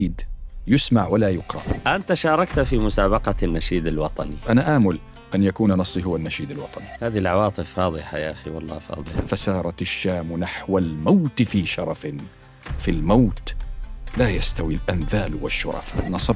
يسمع ولا يقرأ. أنت شاركت في مسابقة النشيد الوطني. أنا آمل أن يكون نصي هو النشيد الوطني. هذه العواطف فاضحة يا أخي، والله فاضحة. فسارت الشام نحو الموت في شرف، في الموت لا يستوي الأنذال والشرف.